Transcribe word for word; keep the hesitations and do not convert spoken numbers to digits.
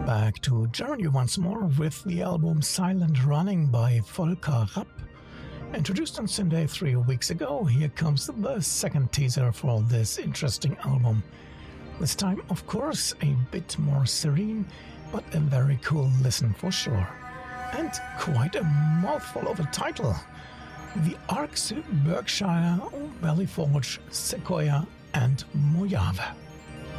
back to join you once more with the album Silent Running by Volker Rapp. Introduced on Sunday three weeks ago, here comes the second teaser for this interesting album. This time, of course, a bit more serene, but a very cool listen for sure. And quite a mouthful of a title. The Arcs, Berkshire, Valley Forge, Sequoia and Mojave.